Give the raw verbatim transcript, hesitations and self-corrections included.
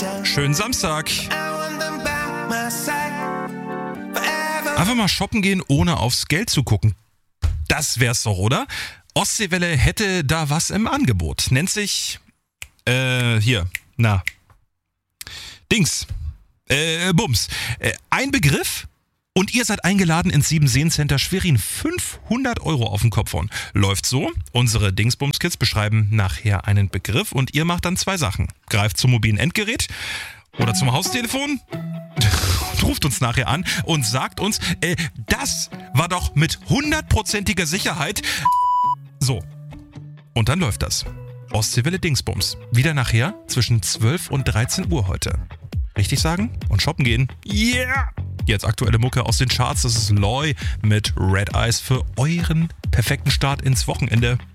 Schönen Samstag. Einfach mal shoppen gehen, ohne aufs Geld zu gucken. Das wär's doch, oder? Ostseewelle hätte da was im Angebot. Nennt sich, äh, hier, na, Dings, äh, Bums. Äh, ein Begriff und ihr seid eingeladen ins Sieben-Seen-Center Schwerin. fünfhundert Euro auf den Kopf hauen. Läuft so, unsere Dingsbums-Kids beschreiben nachher einen Begriff und ihr macht dann zwei Sachen. Greift zum mobilen Endgerät oder zum Haustelefon, ruft uns nachher an und sagt uns, äh, das war doch mit hundertprozentiger Sicherheit. So, und dann läuft das. Ostseewelle Dingsbums. Wieder nachher zwischen zwölf und dreizehn Uhr heute. Richtig sagen? Und shoppen gehen. Yeah! Jetzt aktuelle Mucke aus den Charts. Das ist Loy mit Red Eyes für euren perfekten Start ins Wochenende.